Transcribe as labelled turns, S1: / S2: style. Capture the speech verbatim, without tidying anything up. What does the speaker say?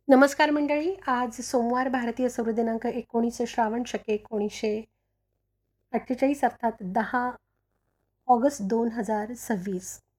S1: नमस्कार मंडळी. आज सोमवार, भारतीय सौर दिनांक एकोणीस श्रावण शके एकोणीसशे अठ्ठेचाळीस अर्थात दहा ऑगस्ट दोन हजार सव्वीस.